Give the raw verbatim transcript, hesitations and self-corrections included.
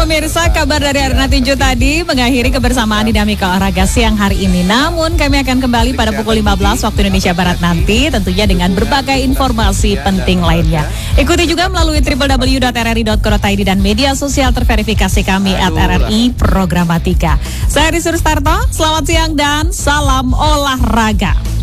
pemirsa, kabar dari Arna Tinju tadi mengakhiri kebersamaan Dinamika Olahraga siang hari ini. Namun kami akan kembali pada pukul lima belas waktu Indonesia Barat nanti, tentunya dengan berbagai informasi penting lainnya. Ikuti juga melalui w w w dot r r i dot co dot i d dan media sosial terverifikasi kami at R R I Programatika. Saya Rizur Starto, selamat siang dan salam olahraga.